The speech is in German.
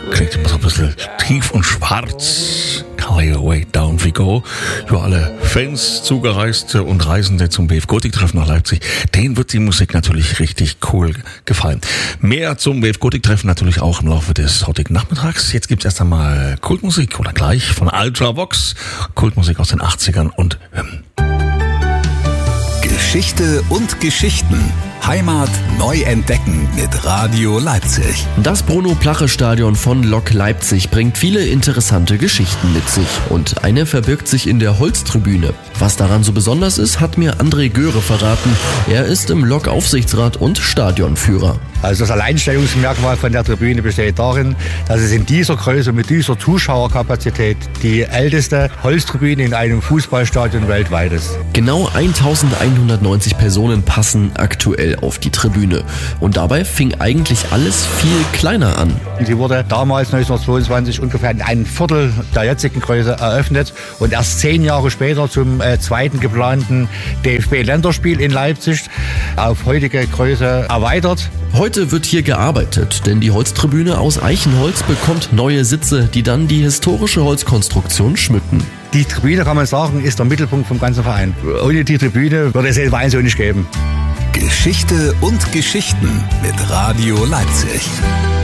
klingt immer so ein bisschen tief und schwarz. Carry Away Down We Go. Für alle Fans, Zugereiste und Reisende zum BF Gotik-Treffen nach Leipzig, denen wird die Musik natürlich richtig cool gefallen. Mehr zum BF Gotik-Treffen natürlich auch im Laufe des heutigen Nachmittags. Jetzt gibt's erst einmal Kultmusik oder gleich von Ultravox. Kultmusik aus den 80ern und Hymnen. Geschichte und Geschichten. Heimat neu entdecken mit Radio Leipzig. Das Bruno-Plache-Stadion von Lok Leipzig bringt viele interessante Geschichten mit sich. Und eine verbirgt sich in der Holztribüne. Was daran so besonders ist, hat mir André Göre verraten. Er ist im Lok-Aufsichtsrat und Stadionführer. Also das Alleinstellungsmerkmal von der Tribüne besteht darin, dass es in dieser Größe mit dieser Zuschauerkapazität die älteste Holztribüne in einem Fußballstadion weltweit ist. Genau 1190 Personen passen aktuell auf die Tribüne. Und dabei fing eigentlich alles viel kleiner an. Sie wurde damals 1922 ungefähr in einem Viertel der jetzigen Größe eröffnet und erst 10 Jahre später zum zweiten geplanten DFB-Länderspiel in Leipzig auf heutige Größe erweitert. Heute wird hier gearbeitet, denn die Holztribüne aus Eichenholz bekommt neue Sitze, die dann die historische Holzkonstruktion schmücken. Die Tribüne, kann man sagen, ist der Mittelpunkt vom ganzen Verein. Ohne die Tribüne würde es den Verein so nicht geben. Geschichte und Geschichten mit Radio Leipzig.